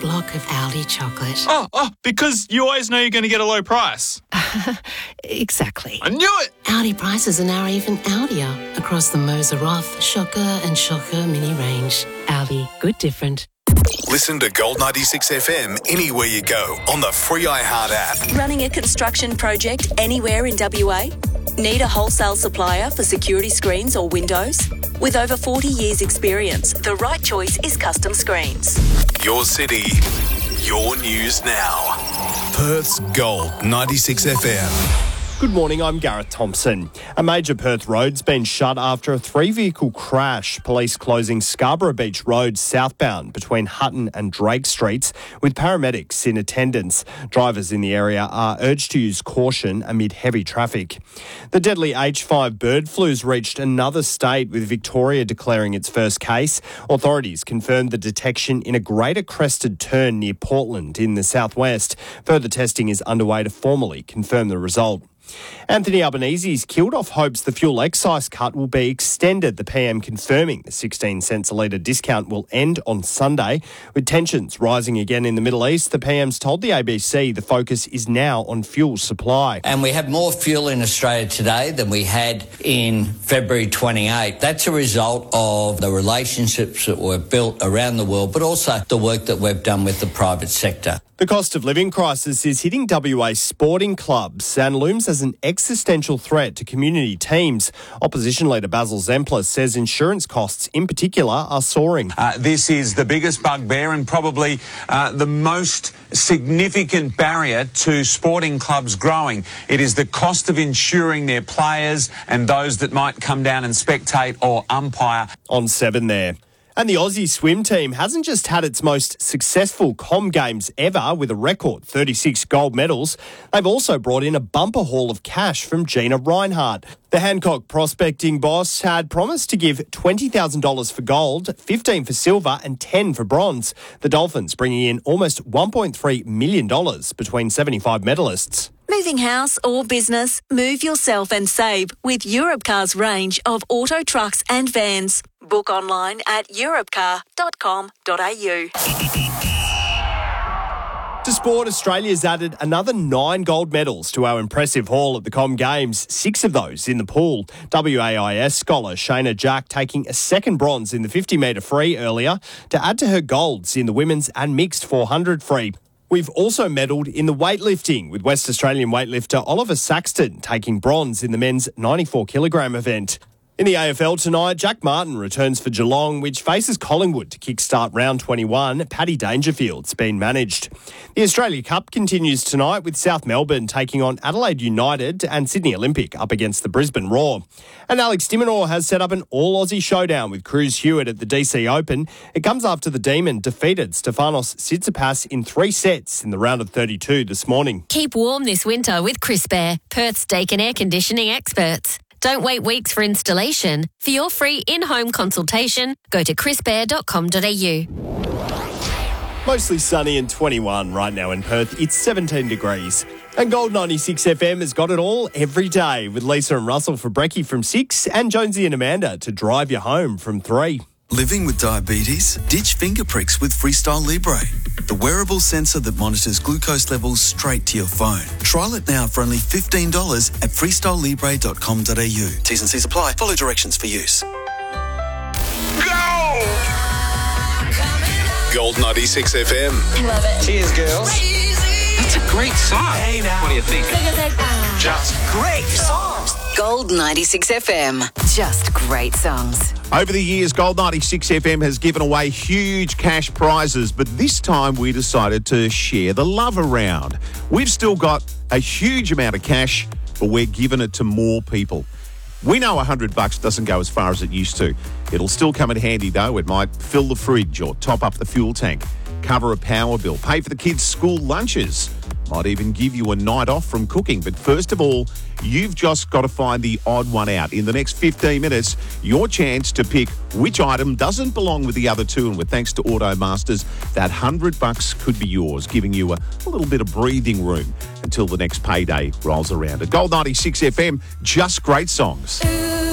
block of Aldi chocolate. Oh, because you always know you're going to get a low price. Exactly. I knew it! Aldi prices are now even Aldier across the Moser Roth, Shocker and Shocker mini range. Aldi, good different. Listen to Gold 96 FM anywhere you go on the free iHeart app. Running a construction project anywhere in WA? Need a wholesale supplier for security screens or windows? With over 40 years' experience, the right choice is Custom Screens. Your city, your news now. Perth's Gold 96 FM. Good morning, I'm Gareth Thompson. A major Perth road's been shut after a 3-vehicle crash. Police closing Scarborough Beach Road southbound between Hutton and Drake Streets with paramedics in attendance. Drivers in the area are urged to use caution amid heavy traffic. The deadly H5 bird flu's reached another state with Victoria declaring its first case. Authorities confirmed the detection in a greater crested tern near Portland in the southwest. Further testing is underway to formally confirm the result. Anthony Albanese's killed off hopes the fuel excise cut will be extended, the PM confirming the 16 cents a litre discount will end on Sunday. With tensions rising again in the Middle East, the PM's told the ABC the focus is now on fuel supply. And we have more fuel in Australia today than we had in February 28. That's a result of the relationships that were built around the world, but also the work that we've done with the private sector. The cost of living crisis is hitting WA sporting clubs and looms as an existential threat to community teams. Opposition leader Basil Zemplis says insurance costs in particular are soaring. This is the biggest bugbear and probably the most significant barrier to sporting clubs growing. It is the cost of insuring their players and those that might come down and spectate or umpire. On 7 there. And the Aussie swim team hasn't just had its most successful Com Games ever with a record 36 gold medals. They've also brought in a bumper haul of cash from Gina Reinhardt. The Hancock prospecting boss had promised to give $20,000 for gold, $15,000 for silver and $10,000 for bronze. The Dolphins bringing in almost $1.3 million between 75 medalists. Moving house or business? Move yourself and save with Europcar's range of auto trucks and vans. Book online at europcar.com.au. To sport, Australia's added another 9 gold medals to our impressive haul at the Com Games, 6 of those in the pool. WAIS scholar Shayna Jack taking a second bronze in the 50-metre free earlier to add to her golds in the women's and mixed 400 free. We've also medalled in the weightlifting with West Australian weightlifter Oliver Saxton taking bronze in the men's 94-kilogram event. In the AFL tonight, Jack Martin returns for Geelong, which faces Collingwood to kickstart round 21. Paddy Dangerfield's been managed. The Australia Cup continues tonight with South Melbourne taking on Adelaide United and Sydney Olympic up against the Brisbane Roar. And Alex de Minaur has set up an all-Aussie showdown with Cruz Hewitt at the DC Open. It comes after the Demon defeated Stefanos Tsitsipas in 3 sets in the round of 32 this morning. Keep warm this winter with Crisp Air, Perth's Daikin air conditioning experts. Don't wait weeks for installation. For your free in-home consultation, go to crispair.com.au. Mostly sunny and 21 right now in Perth. It's 17 degrees. And Gold 96 FM has got it all every day with Lisa and Russell for brekkie from 6 and Jonesy and Amanda to drive you home from 3. Living with diabetes? Ditch finger pricks with Freestyle Libre, the wearable sensor that monitors glucose levels straight to your phone. Trial it now for only $15 at freestylelibre.com.au. T's and C's apply. Follow directions for use. Go! Gold 96 FM. Love it. Cheers, girls. That's a great song. Hey now. What do you think? Just Great songs. Gold 96 FM. Just great songs. Over the years, Gold 96 FM has given away huge cash prizes, but this time we decided to share the love around. We've still got a huge amount of cash, but we're giving it to more people. We know $100 doesn't go as far as it used to. It'll still come in handy, though. It might fill the fridge or top up the fuel tank, cover a power bill, pay for the kids' school lunches, might even give you a night off from cooking. But first of all, you've just got to find the odd one out. In the next 15 minutes, your chance to pick which item doesn't belong with the other two. And with thanks to Automasters, that $100 could be yours, giving you a little bit of breathing room until the next payday rolls around. At Gold 96 FM, just great songs.